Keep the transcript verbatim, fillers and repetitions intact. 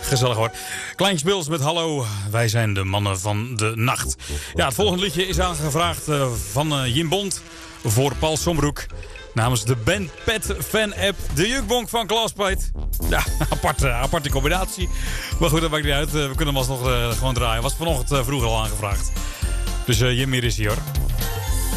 Gezellig hoor. Kleintjes Bills met hallo, wij zijn de mannen van de nacht. Ja, het volgende liedje is aangevraagd uh, van uh, Jim Bond voor Paul Sombroek. Namens de Ben Pet Fan App, de jukbonk van Klaas Pijt. Ja, aparte, aparte combinatie. Maar goed, dat maakt niet uit. Uh, we kunnen hem alsnog uh, gewoon draaien. Was vanochtend uh, vroeger al aangevraagd. Dus uh, Jim, hier is hij hoor.